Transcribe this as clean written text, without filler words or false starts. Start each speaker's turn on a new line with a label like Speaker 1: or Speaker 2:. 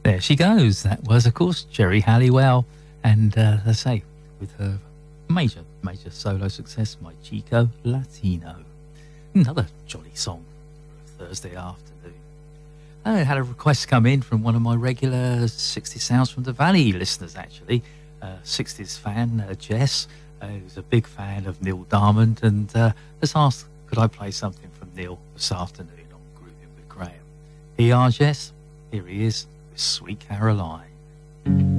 Speaker 1: There she goes. That was, of course, Geri Halliwell. And as I say, with her major solo success, My Chico Latino. Another jolly song for a Thursday afternoon. I had a request come in from one of my regular 60s Sounds from the Valley listeners, actually. 60s fan, Jess, who's a big fan of Neil Diamond, and has asked, could I play something from Neil this afternoon on Grooving with Graham? Here you are, Jess. Here he is with Sweet Caroline.